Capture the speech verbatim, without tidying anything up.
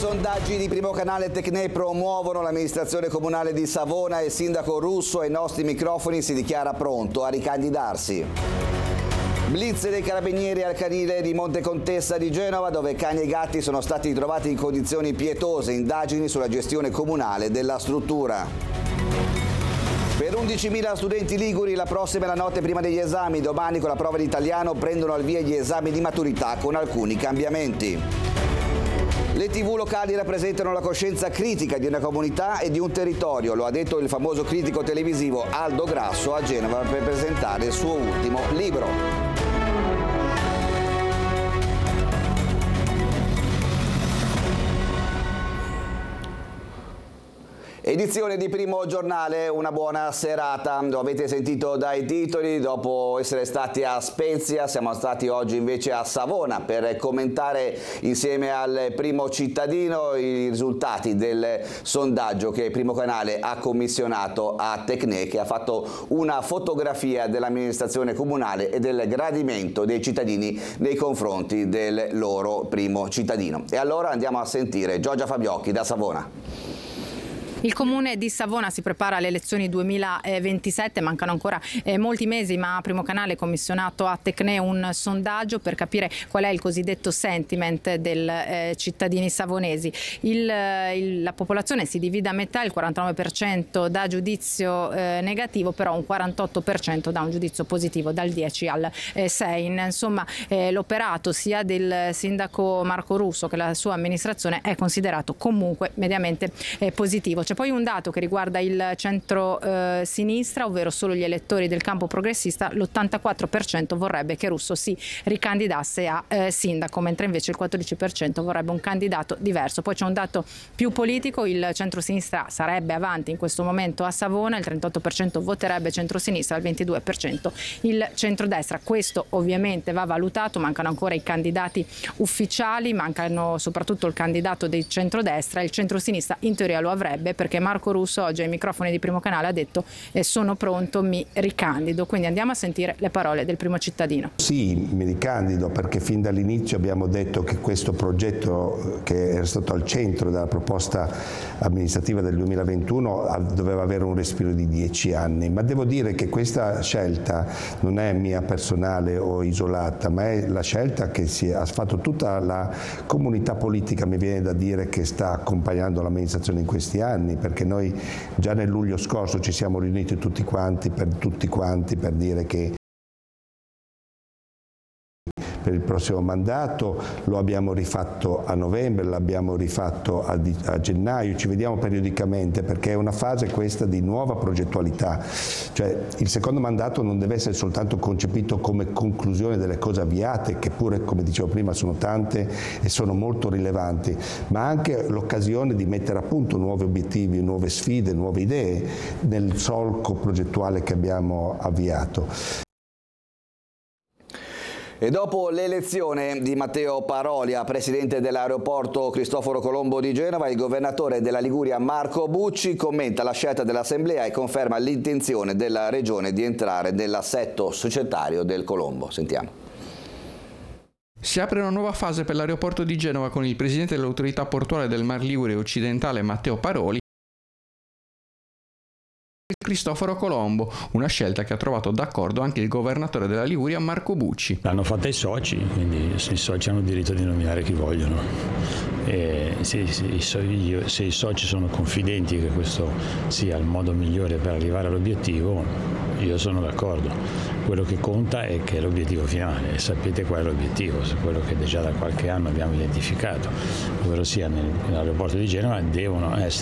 sondaggi di Primo Canale e Tecne promuovono l'amministrazione comunale di Savona e il sindaco Russo ai nostri microfoni si dichiara pronto a ricandidarsi. Blitz dei carabinieri al canile di Montecontessa di Genova, dove cani e gatti sono stati trovati in condizioni pietose, indagini sulla gestione comunale della struttura. Per undicimila studenti liguri la prossima è la notte prima degli esami. Domani con la prova di italiano prendono al via gli esami di maturità con alcuni cambiamenti. Le tivù locali rappresentano la coscienza critica di una comunità e di un territorio, lo ha detto il famoso critico televisivo Aldo Grasso a Genova per presentare il suo ultimo libro. Edizione di Primo Giornale, una buona serata, lo avete sentito dai titoli, dopo essere stati a Spezia siamo stati oggi invece a Savona per commentare insieme al Primo Cittadino i risultati del sondaggio che Primo Canale ha commissionato a Tecne, che ha fatto una fotografia dell'amministrazione comunale e del gradimento dei cittadini nei confronti del loro Primo Cittadino. E allora andiamo a sentire Giorgia Fabiocchi da Savona. Il comune di Savona si prepara alle elezioni duemilaventisette, mancano ancora eh, molti mesi, ma Primo Canale ha commissionato a Tecne un sondaggio per capire qual è il cosiddetto sentiment dei eh, cittadini savonesi. Il, il, la popolazione si divide a metà, il quarantanove per cento dà giudizio eh, negativo, però un quarantotto per cento dà un giudizio positivo, dal dieci al sei. Insomma, eh, l'operato sia del sindaco Marco Russo che la sua amministrazione è considerato comunque mediamente eh, positivo. C'è poi un dato che riguarda il centro-sinistra, eh, ovvero solo gli elettori del campo progressista. L'ottantaquattro per cento vorrebbe che Russo si ricandidasse a eh, sindaco, mentre invece il quattordici per cento vorrebbe un candidato diverso. Poi c'è un dato più politico, il centro-sinistra sarebbe avanti in questo momento a Savona, il trentotto per cento voterebbe centro-sinistra, il ventidue per cento il centrodestra. Questo ovviamente va valutato, mancano ancora i candidati ufficiali, mancano soprattutto il candidato del centrodestra, il centro-sinistra in teoria lo avrebbe, perché Marco Russo oggi ai microfoni di Primo Canale ha detto eh, sono pronto, mi ricandido. Quindi andiamo a sentire le parole del Primo Cittadino. Sì, mi ricandido perché fin dall'inizio abbiamo detto che questo progetto, che era stato al centro della proposta amministrativa del duemilaventuno, doveva avere un respiro di dieci anni, ma devo dire che questa scelta non è mia personale o isolata, ma è la scelta che si ha fatto tutta la comunità politica, mi viene da dire, che sta accompagnando l'amministrazione in questi anni, perché noi già nel luglio scorso ci siamo riuniti tutti quanti per, tutti quanti per dire che per il prossimo mandato, lo abbiamo rifatto a novembre, l'abbiamo rifatto a, a gennaio, ci vediamo periodicamente perché è una fase questa di nuova progettualità, cioè il secondo mandato non deve essere soltanto concepito come conclusione delle cose avviate, che pure, come dicevo prima, sono tante e sono molto rilevanti, ma anche l'occasione di mettere a punto nuovi obiettivi, nuove sfide, nuove idee nel solco progettuale che abbiamo avviato. E dopo l'elezione di Matteo Paroli a presidente dell'aeroporto Cristoforo Colombo di Genova, il governatore della Liguria Marco Bucci commenta la scelta dell'Assemblea e conferma l'intenzione della Regione di entrare nell'assetto societario del Colombo. Sentiamo. Si apre una nuova fase per l'aeroporto di Genova con il presidente dell'autorità portuale del Mar Ligure occidentale Matteo Paroli Cristoforo Colombo, una scelta che ha trovato d'accordo anche il governatore della Liguria Marco Bucci. L'hanno fatta i soci, quindi i soci hanno il diritto di nominare chi vogliono. E se, se, se i soci sono confidenti che questo sia il modo migliore per arrivare all'obiettivo, io sono d'accordo. Quello che conta è che è l'obiettivo finale, e sapete qual è l'obiettivo, quello che già da qualche anno abbiamo identificato, ovvero sia nell'aeroporto di Genova devono essere